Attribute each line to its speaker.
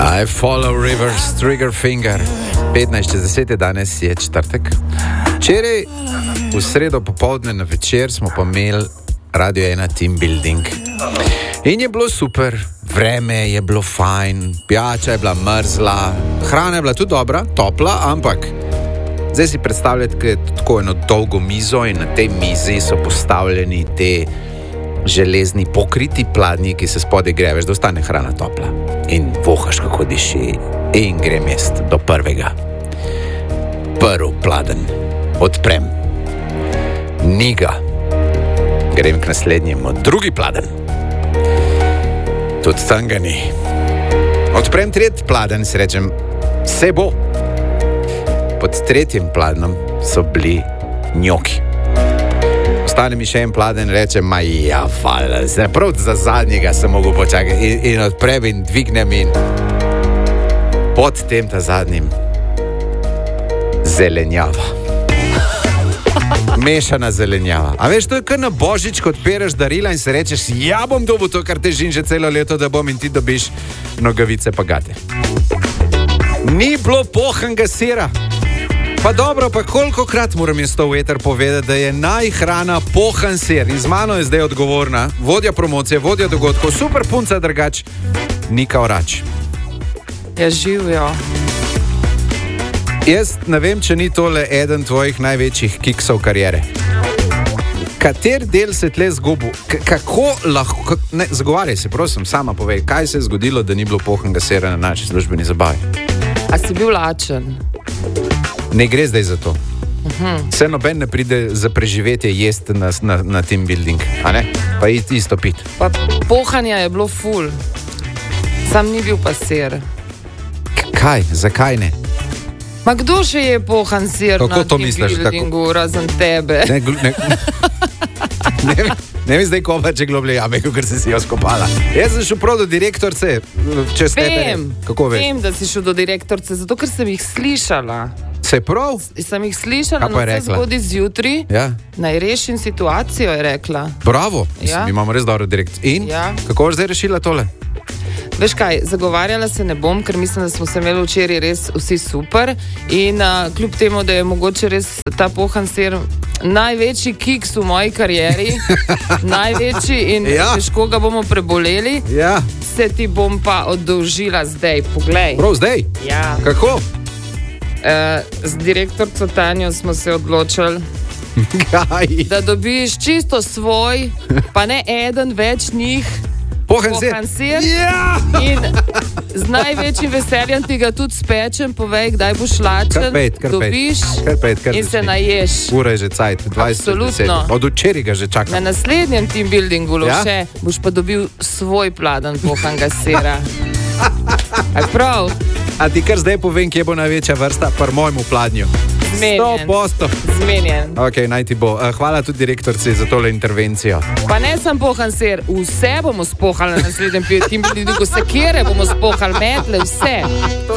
Speaker 1: I follow rivers, trigger finger. 15:10 je danes, je četrtek. Včeraj v sredo popoldne na večer smo pa imeli Radio 1 team building. In je bilo super, vreme je bilo fajn, pijača je bila mrzla, hrana je bila tudi dobra, topla, ampak zdaj si predstavljate, da je tako eno dolgo mizo in na tej mizi so postavljeni te železni pokriti pladnji, ki se spodaj greveš, da ostane hrana topla. In vohaš, kako diši, in grem jaz do prvega. Prvi pladen odprem. Ni ga. Grem k naslednjemu, drugi pladen. Tudi tam ga ni. Odprem tretji pladen, si rečem, se bo. Pod tretjim pladnom so bili njoki. Ostane mi še en pladen, rečem, ma ja, hvala, prav za zadnjega sem mogel počakati. In odprem in dvignem in pod tem ta zadnjim zelenjava. Mešana zelenjava. A veš, to je kar na Božič, ko odpereš darila in se rečeš, ja bom dobil to, kar težim že celo leto, da bom, in ti dobiš nogavice pa gate. Ni bilo pohanega sira. Pa dobro, pa kolikokrat moram jaz to v eter povedati, da je najhrana pohan sir. In z mano je zdaj odgovorna vodja promocije, vodja dogodkov, super punca drugač, Nika Orač.
Speaker 2: Ja, živijo.
Speaker 1: Jaz ne vem, če ni tole eden tvojih največjih kiksov kariere. Kater del se tle zgubil? Kako lahko... Ne, zagovarjaj se, prosim, sama povej, kaj se je zgodilo, da ni bilo pohanega sira na naši službeni zabavi?
Speaker 2: A si bil lačen?
Speaker 1: Ne gre zdaj za to. Vse noben ne pride za preživetje jesti na team building, a ne? Pa isto piti.
Speaker 2: Pa pohanja je bilo ful. Sam ni bil pa sir.
Speaker 1: Kaj? Zakaj ne?
Speaker 2: Ma kdo še je pohan sir
Speaker 1: kako
Speaker 2: na
Speaker 1: to
Speaker 2: team
Speaker 1: misliš,
Speaker 2: buildingu, razen tebe?
Speaker 1: Ne mi zdaj kopače globlje jame, ker si jo skopala. Jaz sem šel prav do direktorce, čez tebe. Kako veš?
Speaker 2: Vem, da si šel do direktorce, zato ker sem jih slišala.
Speaker 1: Se prav?
Speaker 2: Sem jih slišala, no se zgodi zjutri,
Speaker 1: ja.
Speaker 2: Naj rešim situacijo, je rekla.
Speaker 1: Bravo,
Speaker 2: ja.
Speaker 1: Mi imamo res dobro direktor. In?
Speaker 2: Ja.
Speaker 1: Kako boš zdaj rešila tole?
Speaker 2: Veš kaj, zagovarjala se ne bom, ker mislim, da smo se imeli včeraj res vsi super in kljub temu, da je mogoče res ta pohan sir največji kiks v moji karieri, največji in ja. Težko ga bomo preboleli,
Speaker 1: ja.
Speaker 2: Se ti bom pa oddolžila zdaj, poglej.
Speaker 1: Prav zdaj?
Speaker 2: Ja.
Speaker 1: Kako?
Speaker 2: Z direktorco Tanjo smo se odločili, da dobiš čisto svoj, pa ne eden več njih, pohan sir. Ja! In z največjim veseljem ti ga tudi spečem, povej, kdaj boš lačen, dobiš in se naješ.
Speaker 1: Ura je že cajt, 20:10. Od včeraj ga že čakam.
Speaker 2: Na naslednjem team buildingu še boš pa dobil svoj pladen pohanega sira. Aj prav?
Speaker 1: A ti kar zdaj povem, kje bo največja vrsta pri mojemu pladnju.
Speaker 2: Zmenjen.
Speaker 1: 100%.
Speaker 2: Zmenjen.
Speaker 1: Ok, naj ti bo. Hvala tudi direktorci za tole intervencijo.
Speaker 2: Pa ne sam pohan sir, vse bomo spohali na naslednjem team buildingu, sekire bomo spohali, metle, vse.